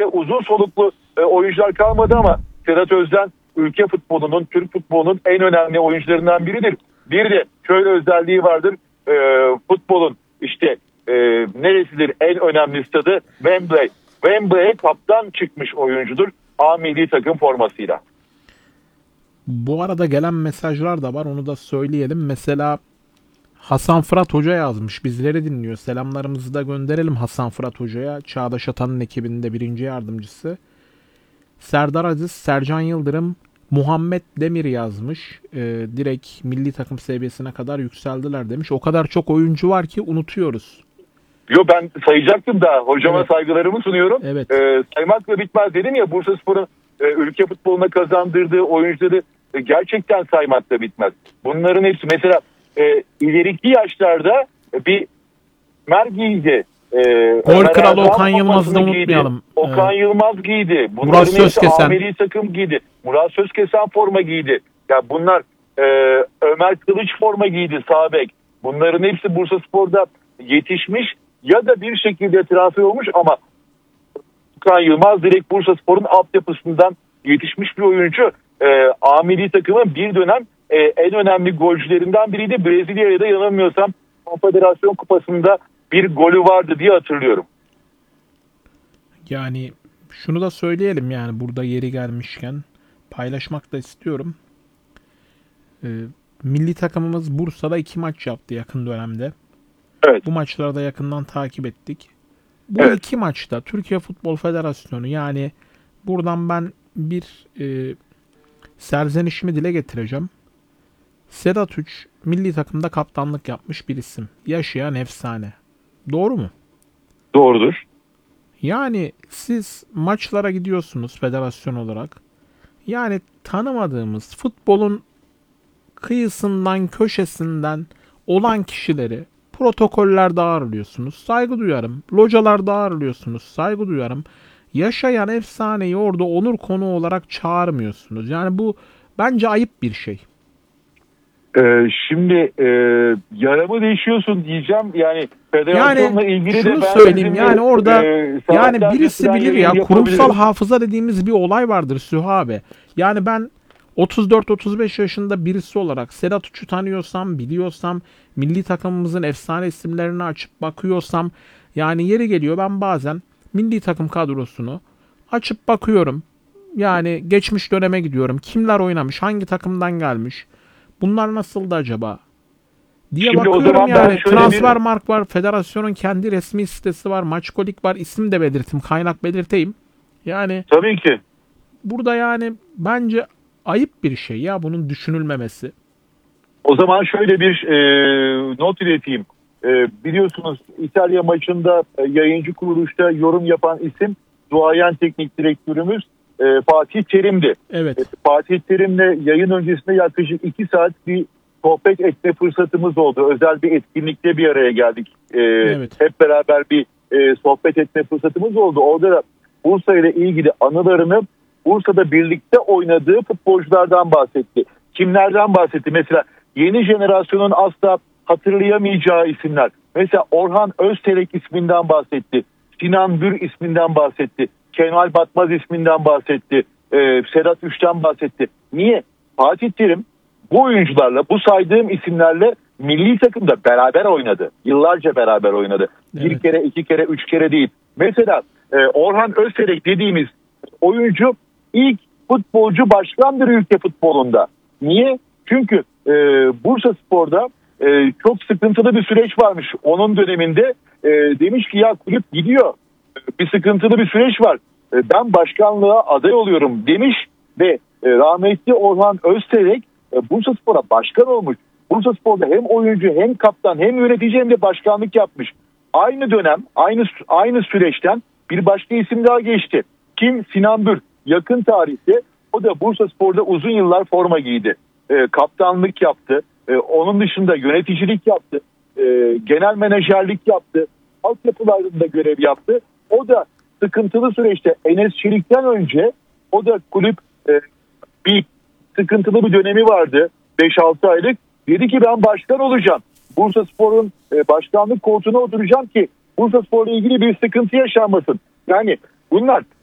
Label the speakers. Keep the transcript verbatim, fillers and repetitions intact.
Speaker 1: öyle uzun soluklu e, oyuncular kalmadı ama Sedat Özden ülke futbolunun, Türk futbolunun en önemli oyuncularından biridir. Bir de şöyle özelliği vardır. E, futbolun işte e, neresidir en önemli stadı? Wembley. Wembley'e kaptan çıkmış oyuncudur. A milli takım formasıyla.
Speaker 2: Bu arada gelen mesajlar da var. Onu da söyleyelim. Mesela Hasan Fırat Hoca yazmış. Bizleri dinliyor. Selamlarımızı da gönderelim Hasan Fırat Hoca'ya. Çağdaş Atan'ın ekibinde birinci yardımcısı. Serdar Aziz, Sercan Yıldırım, Muhammed Demir yazmış. Ee, direkt milli takım seviyesine kadar yükseldiler demiş. O kadar çok oyuncu var ki unutuyoruz.
Speaker 1: Yo, ben sayacaktım da hocama
Speaker 2: Evet.
Speaker 1: Saygılarımı sunuyorum.
Speaker 2: Evet.
Speaker 1: Ee, saymakla bitmez dedim ya, Bursaspor'un e, ülke futboluna kazandırdığı oyuncuları e, gerçekten saymakla bitmez. Bunların hepsi mesela e, ileriki yaşlarda bir Mergi'ydi. E,
Speaker 2: Gol
Speaker 1: Ömer
Speaker 2: kralı
Speaker 1: Erdoğan
Speaker 2: Okan Yılmaz'ı da
Speaker 1: formasını giydi.
Speaker 2: unutmayalım.
Speaker 1: Okan
Speaker 2: Evet.
Speaker 1: Yılmaz giydi. Bunların
Speaker 2: Murat
Speaker 1: hepsi
Speaker 2: Sözkesen.
Speaker 1: A milli takım giydi. Murat Sözkesen forma giydi. Ya bunlar e, Ömer Kılıç forma giydi, sağ bek. Bunların hepsi Bursaspor'da yetişmiş ya da bir şekilde transfer olmuş ama Okan Yılmaz direkt Bursaspor'un altyapısından yetişmiş bir oyuncu. E, A milli takımın bir dönem e, en önemli golcülerinden biriydi. Brezilya'ya da yanılmıyorsam Konfederasyon Kupası'nda bir golü vardı diye hatırlıyorum.
Speaker 2: Yani şunu da söyleyelim, yani burada yeri gelmişken paylaşmak da istiyorum. Ee, milli takımımız Bursa'da iki maç yaptı yakın dönemde.
Speaker 1: Evet.
Speaker 2: Bu maçları da yakından takip ettik. Bu
Speaker 1: Evet.
Speaker 2: iki maçta Türkiye Futbol Federasyonu, yani buradan ben bir e, serzenişimi dile getireceğim. Sedat Üç milli takımda kaptanlık yapmış bir isim. Yaşayan efsane. Doğru mu?
Speaker 1: Doğrudur.
Speaker 2: Yani siz maçlara gidiyorsunuz federasyon olarak. Yani tanımadığımız futbolun kıyısından, köşesinden olan kişileri protokollerde ağırlıyorsunuz. Saygı duyarım. Localarda ağırlıyorsunuz. Saygı duyarım. Yaşayan efsaneyi orada onur konuğu olarak çağırmıyorsunuz. Yani bu bence ayıp bir şey.
Speaker 1: Ee, şimdi e, yaramı değişiyorsun diyeceğim. Yani federasyonla
Speaker 2: Yani
Speaker 1: ilgili
Speaker 2: şunu
Speaker 1: de ben
Speaker 2: söyleyeyim,
Speaker 1: bizim
Speaker 2: yani
Speaker 1: bir,
Speaker 2: orada
Speaker 1: e,
Speaker 2: yani
Speaker 1: saatlerce
Speaker 2: birisi
Speaker 1: süren
Speaker 2: bilir
Speaker 1: yayın
Speaker 2: ya, kurumsal
Speaker 1: yapabiliriz.
Speaker 2: hafıza dediğimiz bir olay vardır Süha abi. Yani ben otuz dört otuz beş yaşında birisi olarak Sedat Uç'u tanıyorsam, biliyorsam, milli takımımızın efsane isimlerini açıp bakıyorsam, yani yeri geliyor ben bazen milli takım kadrosunu açıp bakıyorum. Yani geçmiş döneme gidiyorum. Kimler oynamış, hangi takımdan gelmiş, bunlar nasıldı acaba diye
Speaker 1: Şimdi o
Speaker 2: bakıyorum.
Speaker 1: zaman ben
Speaker 2: Yani
Speaker 1: şöyle
Speaker 2: Transfermarkt var, federasyonun kendi resmi sitesi var, Maçkolik var, isim de belirteyim, kaynak belirteyim. Yani
Speaker 1: Tabii ki.
Speaker 2: burada yani bence ayıp bir şey ya bunun düşünülmemesi.
Speaker 1: O zaman şöyle bir e, not ileteyim. E, biliyorsunuz İtalya maçında e, yayıncı kuruluşta yorum yapan isim duayen teknik direktörümüz e, Fatih Terim'di.
Speaker 2: Evet.
Speaker 1: E, Fatih Terim'le yayın öncesinde yaklaşık iki saat bir sohbet etme fırsatımız oldu. Özel bir etkinlikte bir araya geldik. E,
Speaker 2: Evet.
Speaker 1: Hep beraber bir e, sohbet etme fırsatımız oldu. Orada da Bursa ile ilgili anılarını, Bursa'da birlikte oynadığı futbolculardan bahsetti. Kimlerden bahsetti? Mesela yeni jenerasyonun asla hatırlayamayacağı isimler. Mesela Orhan Özterek isminden bahsetti. Sinan Bür isminden bahsetti. Kemal Batmaz isminden bahsetti. Ee, Sedat Üç'ten bahsetti. Niye? Fatih Terim bu oyuncularla, bu saydığım isimlerle milli takımda beraber oynadı. Yıllarca beraber oynadı.
Speaker 2: Evet.
Speaker 1: Bir kere, iki kere, üç kere değil. Mesela e, Orhan Özterek dediğimiz oyuncu ilk futbolcu başkandır ülke futbolunda. Niye? Çünkü e, Bursaspor'da e, çok sıkıntılı bir süreç varmış. Onun döneminde e, demiş ki ya kulüp gidiyor. Bir sıkıntılı bir süreç var. E, ben başkanlığa aday oluyorum demiş ve e, rahmetli Orhan Özterek e, Bursaspor'a başkan olmuş. Bursaspor'da hem oyuncu hem kaptan hem yönetici hem de başkanlık yapmış. Aynı dönem, aynı aynı süreçten bir başka isim daha geçti. Kim? Sinan Bür. Yakın tarihte o da Bursaspor'da uzun yıllar forma giydi. E, kaptanlık yaptı. E, onun dışında yöneticilik yaptı. E, genel menajerlik yaptı. Altyapılarında görev yaptı. O da sıkıntılı süreçte Enes Çelik'ten önce o da kulüp e, bir sıkıntılı bir dönemi vardı. beş altı aylık. Dedi ki ben başkan olacağım. Bursaspor'un e, başkanlık koltuğuna oturacağım ki Bursaspor'la ilgili bir sıkıntı yaşanmasın. Yani bunlar